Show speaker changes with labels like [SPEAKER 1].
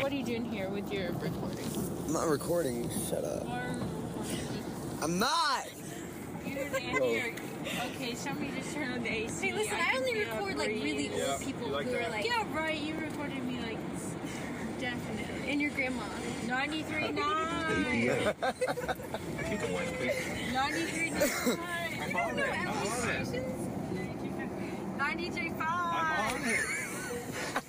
[SPEAKER 1] what are you doing here with your recording?
[SPEAKER 2] I'm not recording. Shut up. I'm not.
[SPEAKER 1] Okay, somebody just turn on the AC.
[SPEAKER 3] Hey, listen, I only record like really old people
[SPEAKER 4] like
[SPEAKER 3] who
[SPEAKER 4] that?
[SPEAKER 3] are like.
[SPEAKER 1] Yeah, right. You recorded me like definitely.
[SPEAKER 3] And your grandma.
[SPEAKER 1] 93.9. 93.9.
[SPEAKER 3] You don't know LA stations?
[SPEAKER 1] 93.5.
[SPEAKER 4] I'm on it.